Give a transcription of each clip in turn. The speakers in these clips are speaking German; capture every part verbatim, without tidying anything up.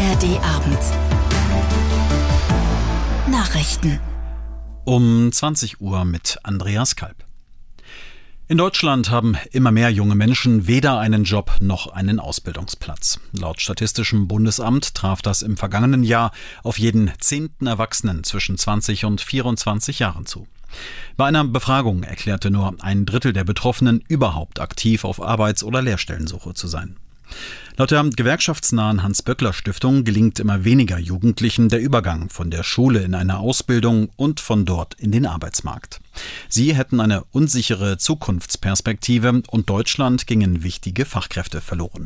R D Abend. Nachrichten. Um zwanzig Uhr mit Andreas Kalb. In Deutschland haben immer mehr junge Menschen weder einen Job noch einen Ausbildungsplatz. Laut Statistischem Bundesamt traf das im vergangenen Jahr auf jeden zehnten Erwachsenen zwischen zwanzig und vierundzwanzig Jahren zu. Bei einer Befragung erklärte nur ein Drittel der Betroffenen, überhaupt aktiv auf Arbeits- oder Lehrstellensuche zu sein. Laut der gewerkschaftsnahen Hans-Böckler-Stiftung gelingt immer weniger Jugendlichen der Übergang von der Schule in eine Ausbildung und von dort in den Arbeitsmarkt. Sie hätten eine unsichere Zukunftsperspektive und Deutschland gingen wichtige Fachkräfte verloren.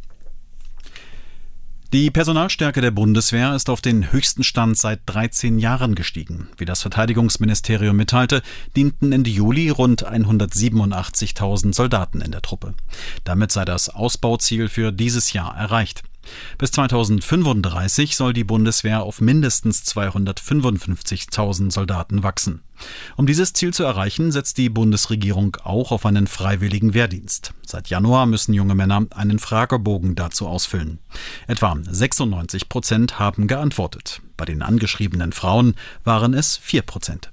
Die Personalstärke der Bundeswehr ist auf den höchsten Stand seit dreizehn Jahren gestiegen. Wie das Verteidigungsministerium mitteilte, dienten Ende Juli rund hundertsiebenundachtzigtausend Soldaten in der Truppe. Damit sei das Ausbauziel für dieses Jahr erreicht. Bis zweitausendfünfunddreißig soll die Bundeswehr auf mindestens zweihundertfünfundfünfzigtausend Soldaten wachsen. Um dieses Ziel zu erreichen, setzt die Bundesregierung auch auf einen freiwilligen Wehrdienst. Seit Januar müssen junge Männer einen Fragebogen dazu ausfüllen. Etwa sechsundneunzig Prozent haben geantwortet. Bei den angeschriebenen Frauen waren es vier Prozent.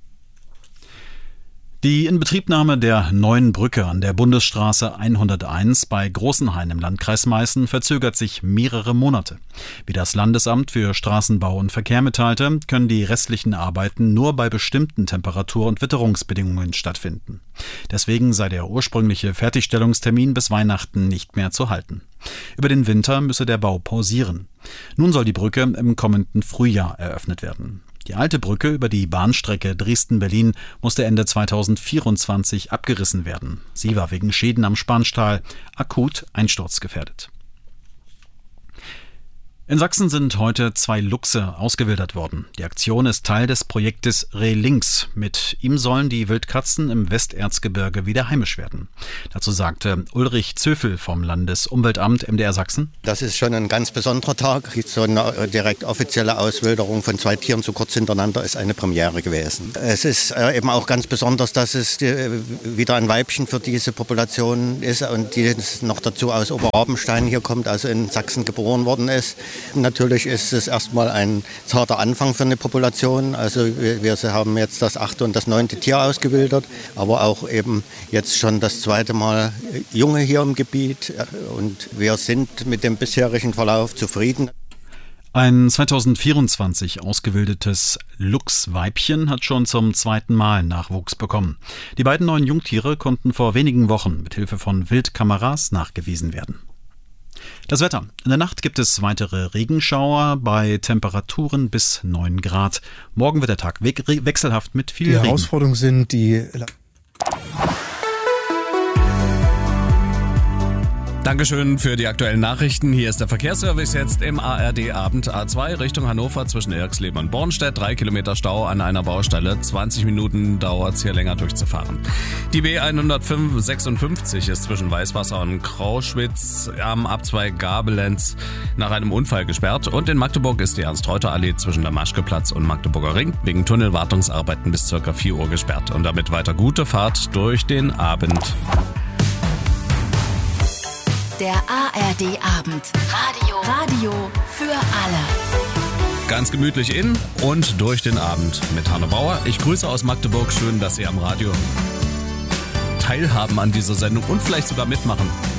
Die Inbetriebnahme der neuen Brücke an der Bundesstraße hunderteins bei Großenhain im Landkreis Meißen verzögert sich mehrere Monate. Wie das Landesamt für Straßenbau und Verkehr mitteilte, können die restlichen Arbeiten nur bei bestimmten Temperatur- und Witterungsbedingungen stattfinden. Deswegen sei der ursprüngliche Fertigstellungstermin bis Weihnachten nicht mehr zu halten. Über den Winter müsse der Bau pausieren. Nun soll die Brücke im kommenden Frühjahr eröffnet werden. Die alte Brücke über die Bahnstrecke Dresden-Berlin musste Ende zweitausendvierundzwanzig abgerissen werden. Sie war wegen Schäden am Spanstahl akut einsturzgefährdet. In Sachsen sind heute zwei Luchse ausgewildert worden. Die Aktion ist Teil des Projektes Relinks. Mit ihm sollen die Wildkatzen im Westerzgebirge wieder heimisch werden. Dazu sagte Ulrich Zöfel vom Landesumweltamt M D R Sachsen. Das ist schon ein ganz besonderer Tag. So eine direkt offizielle Auswilderung von zwei Tieren so kurz hintereinander ist eine Premiere gewesen. Es ist eben auch ganz besonders, dass es wieder ein Weibchen für diese Population ist und die noch dazu aus Oberrabenstein hier kommt, also in Sachsen geboren worden ist. Natürlich ist es erstmal ein zarter Anfang für eine Population. Also wir, wir haben jetzt das achte und das neunte Tier ausgewildert, aber auch eben jetzt schon das zweite Mal Junge hier im Gebiet. Und wir sind mit dem bisherigen Verlauf zufrieden. Ein zweitausendvierundzwanzig ausgewildetes Luchsweibchen hat schon zum zweiten Mal Nachwuchs bekommen. Die beiden neuen Jungtiere konnten vor wenigen Wochen mit Hilfe von Wildkameras nachgewiesen werden. Das Wetter. In der Nacht gibt es weitere Regenschauer bei Temperaturen bis neun Grad. Morgen wird der Tag we- wechselhaft mit viel die Regen. Die Herausforderungen sind die... Dankeschön für die aktuellen Nachrichten. Hier ist der Verkehrsservice jetzt im A R D-Abend. A zwei Richtung Hannover zwischen Erxleben und Bornstedt. Drei Kilometer Stau an einer Baustelle. zwanzig Minuten dauert es hier länger durchzufahren. Die B hundertsechsundfünfzig ist zwischen Weißwasser und Krauschwitz am Abzweig Gabelenz nach einem Unfall gesperrt. Und in Magdeburg ist die Ernst-Reuter-Allee zwischen der Maschkeplatz und Magdeburger Ring wegen Tunnelwartungsarbeiten bis ca. vier Uhr gesperrt. Und damit weiter gute Fahrt durch den Abend. Der A R D-Abend. Radio. Radio für alle. Ganz gemütlich in und durch den Abend mit Hanno Bauer. Ich grüße aus Magdeburg. Schön, dass Sie am Radio teilhaben an dieser Sendung und vielleicht sogar mitmachen.